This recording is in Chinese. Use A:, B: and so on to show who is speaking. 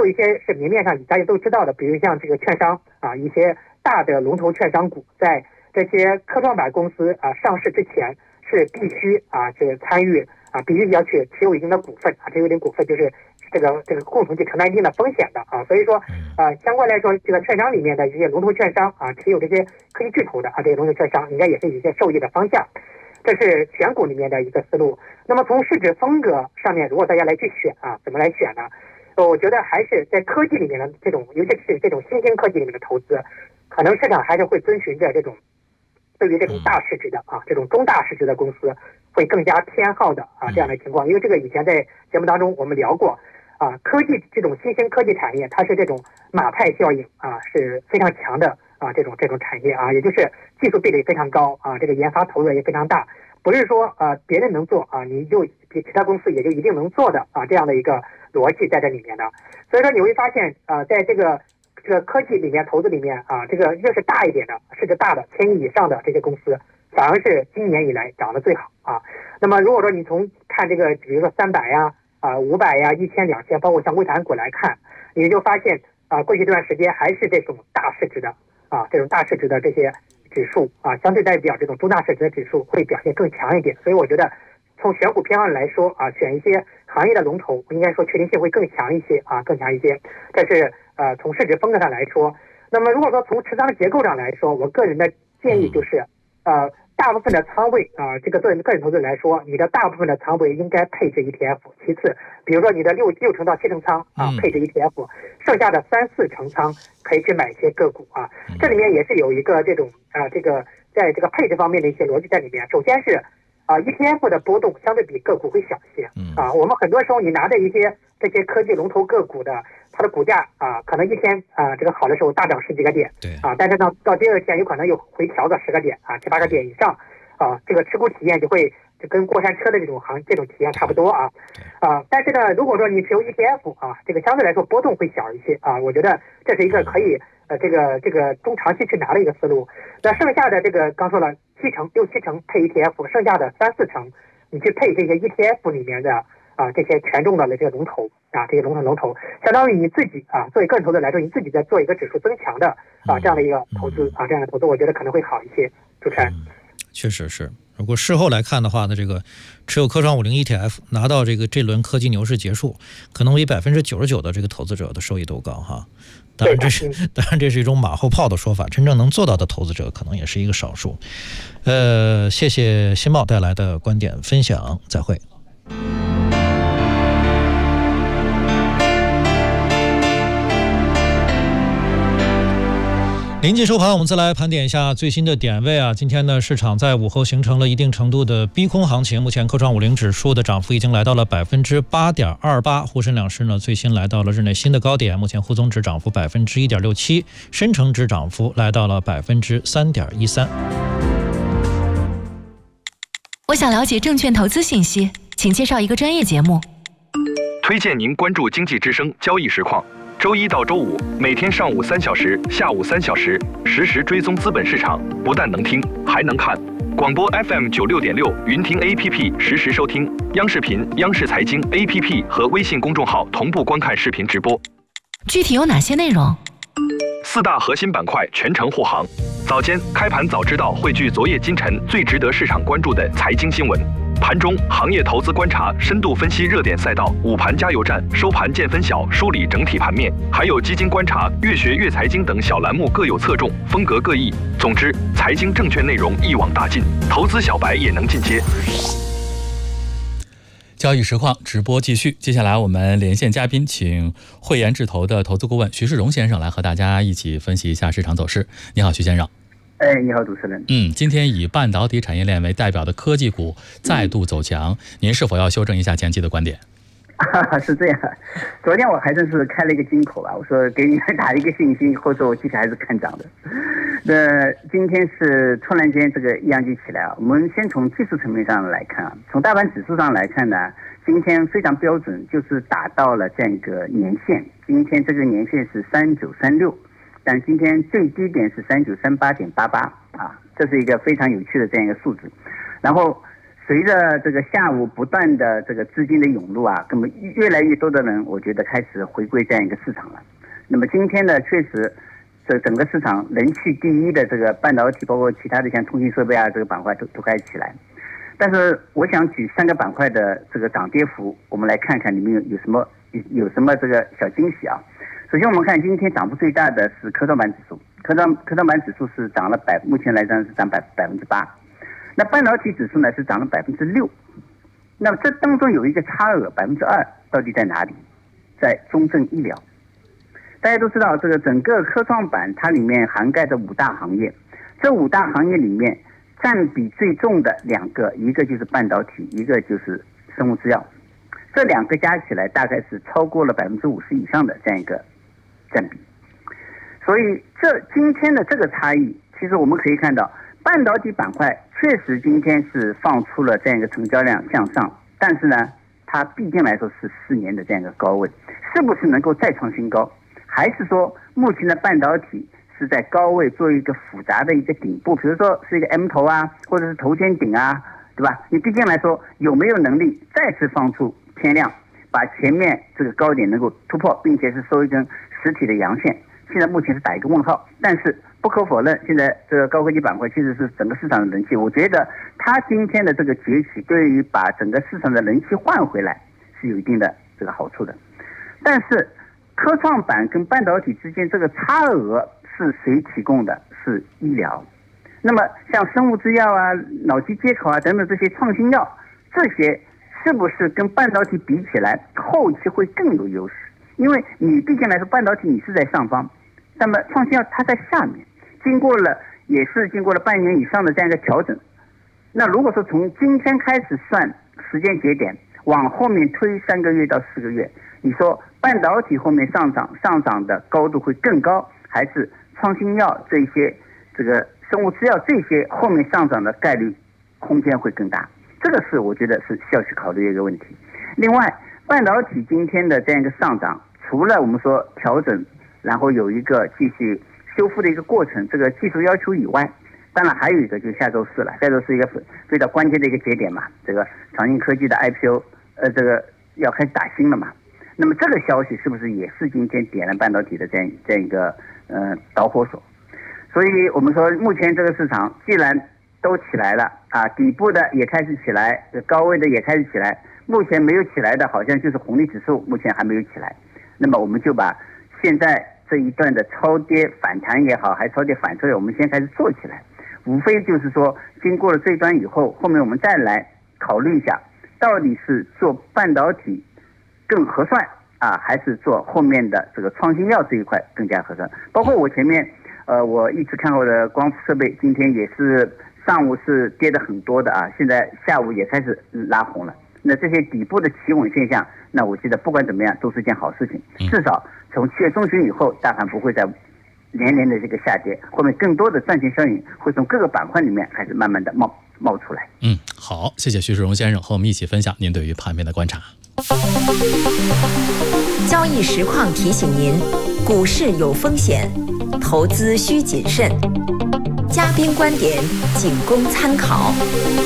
A: 一些是明面上大家都知道的，比如像这个券商啊，一些大的龙头券商股，在这些科创板公司啊上市之前是必须啊这个参与啊，必须要去持有一定的股份啊，持有一定股份就是这个共同去承担一定的风险的啊。所以说相关来说，这个券商里面的这些龙头券商啊，持有这些科技巨头的啊，这些龙头券商应该也是有一些受益的方向。这是选股里面的一个思路。那么从市值风格上面，如果大家来去选啊，怎么来选呢？我觉得还是在科技里面的这种，尤其是这种新兴科技里面的投资，可能市场还是会遵循着这种对于这种大市值的啊，这种中大市值的公司会更加偏好的啊这样的情况。因为这个以前在节目当中我们聊过啊，科技这种新兴科技产业，它是这种马太效应啊是非常强的啊，这种产业啊，也就是技术壁垒非常高啊，这个研发投入也非常大，不是说别人能做啊，你就比其他公司也就一定能做的啊，这样的一个逻辑在这里面的。所以说你会发现在这个科技里面投资里面啊，这个越是大一点的市值大的1000亿以上的这些公司，反而是今年以来涨得最好啊。那么如果说你从看这个比如说300呀500呀1000、2000，包括像微盘股来看，你就发现过去这段时间还是这种大市值的啊，这种大市值的这些指数啊，相对代表这种中大市值的指数会表现更强一点。所以我觉得从选股偏好来说啊，选一些行业的龙头，应该说确定性会更强一些啊，更强一些。这是从市值风格上来说。那么如果说从持仓结构上来说，我个人的建议就是大部分的仓位啊，这个对个人投资者来说，你的大部分的仓位应该配置 ETF。其次，比如说你的6成到7成仓啊，配置 ETF，剩下的3、4成仓可以去买一些个股啊。这里面也是有一个这种这个在这个配置方面的一些逻辑在里面。首先是ETF 的波动相对比个股会小一些啊。我们很多时候你拿着一些这些科技龙头个股的，它的股价可能一天这个好的时候大涨10几个点，
B: 对
A: 但是到第二天有可能又回调个10个点7、8个点以上这个持股体验就跟过山车的这种体验差不多但是呢，如果说你持有 ETF 这个相对来说波动会小一些我觉得这是一个可以这个中长期去拿的一个思路。那剩下的这个刚说了6、7成配 ETF， 剩下的3、4成你去配这些 ETF 里面的这些权重的这些龙头这些龙头，相当于你自己作为个人投资者来说，你自己在做一个指数增强的这样的一个投资这样的投资，我觉得可能会好一些。主持人，
B: 确实是。如果事后来看的话呢，这个持有科创50 ETF 拿到这轮科技牛市结束，可能比99%的这个投资者的收益都高哈。当然这是一种马后炮的说法，真正能做到的投资者可能也是一个少数。谢谢新茂带来的观点分享，再会。临近收盘，我们再来盘点一下最新的点位今天呢，市场在午后形成了一定程度的逼空行情。目前科创50指数的涨幅已经来到了 8.28%， 沪深两市呢最新来到了日内新的高点。目前沪综指涨幅 1.67%， 深成指涨幅来到了 3.13%。
C: 我想了解证券投资信息，请介绍一个专业节目。
D: 推荐您关注经济之声交易实况。周一到周五每天上午3小时，下午3小时，实时追踪资本市场，不但能听，还能看。广播 FM 96.6，云听 APP 实时收听，央视频、央视财经 APP 和微信公众号同步观看视频直播。
C: 具体有哪些内容
D: ？4大核心板块全程护航。早间开盘早知道汇聚昨夜今晨最值得市场关注的财经新闻。盘中行业投资观察，深度分析热点赛道，午盘加油站，收盘见分晓，梳理整体盘面，还有基金观察、越学越财经等小栏目各有侧重，风格各异。总之，财经证券内容一网打尽，投资小白也能进阶。
E: 交易实况直播继续，接下来我们连线嘉宾，请慧研智投的投资顾问徐世荣先生来和大家一起分析一下市场走势。你好，徐先生。
F: 你好，主持人。
E: 今天以半导体产业链为代表的科技股再度走强，您是否要修正一下前期的观点？
F: 是这样，昨天我还真是开了一个金口我说给你们打一个信心，或者我继续还是看涨的。那今天是突然间这个一阳极起来我们先从技术层面上来看从大盘指数上来看呢，今天非常标准，就是达到了这样一个年线。今天这个年线是3936。但今天最低点是3938.88这是一个非常有趣的这样一个数字。然后随着这个下午不断的这个资金的涌入啊，那么越来越多的人，我觉得开始回归这样一个市场了。那么今天呢，确实这整个市场人气第一的这个半导体，包括其他的像通信设备啊这个板块都开始起来。但是我想举3个板块的这个涨跌幅，我们来看看里面有什么这个小惊喜啊。首先我们看今天涨幅最大的是科创板指数，科创板指数是涨了目前来讲是涨8%，那半导体指数呢是涨了6%。那么这当中有一个差额2%，到底在哪里？在中证医疗。大家都知道，这个整个科创板它里面涵盖着5大行业，这5大行业里面占比最重的2个，一个就是半导体，一个就是生物制药，这2个加起来大概是超过了50%以上的这样一个占比。所以今天的这个差异，其实我们可以看到，半导体板块确实今天是放出了这样一个成交量向上，但是呢，它毕竟来说是4年的这样一个高位，是不是能够再创新高？还是说目前的半导体是在高位做一个复杂的一个顶部，比如说是一个 M 头啊，或者是头肩顶啊，对吧？你毕竟来说有没有能力再次放出天量，把前面这个高点能够突破，并且是收一根实体的阳线？现在目前是打一个问号，但是不可否认，现在这个高科技板块其实是整个市场的人气，我觉得它今天的这个崛起，对于把整个市场的人气换回来是有一定的这个好处的。但是科创板跟半导体之间这个差额是谁提供的？是医疗。那么像生物制药啊、脑机接口啊等等这些创新药，这些是不是跟半导体比起来后期会更有优势？因为你毕竟来说半导体你是在上方，那么创新药它在下面，也是经过了半年以上的这样一个调整。那如果说从今天开始算时间节点，往后面推3个月到4个月，你说半导体后面上涨的高度会更高，还是创新药这些这个生物制药这些后面上涨的概率空间会更大？这个是我觉得是需要去考虑的一个问题。另外，半导体今天的这样一个上涨，除了我们说调整，然后有一个继续修复的一个过程，这个技术要求以外，当然还有一个就是下周四了，下周四一个非常关键的一个节点嘛，这个长鑫科技的 IPO， 这个要开始打新了嘛。那么这个消息是不是也是今天点燃半导体的这样一个导火索？所以我们说目前这个市场既然都起来了啊，底部的也开始起来，高位的也开始起来，目前没有起来的好像就是红利指数目前还没有起来。那么我们就把现在这一段的超跌反弹也好，还超跌反抽，我们先开始做起来。无非就是说经过了这一段以后，后面我们再来考虑一下，到底是做半导体更合算啊，还是做后面的这个创新药这一块更加合算？包括我前面我一直看好的光伏设备，今天也是上午是跌的很多的啊，现在下午也开始拉红了。那这些底部的企稳现象，那我觉得不管怎么样都是件好事情，至少从7月中旬以后，大盘不会再连连的这个下跌，后面更多的赚钱效应会从各个板块里面开始慢慢的冒出来。
E: 好，谢谢徐世荣先生和我们一起分享您对于盘面的观察。
G: 交易实况提醒您，股市有风险，投资需谨慎，嘉宾观点仅供参考。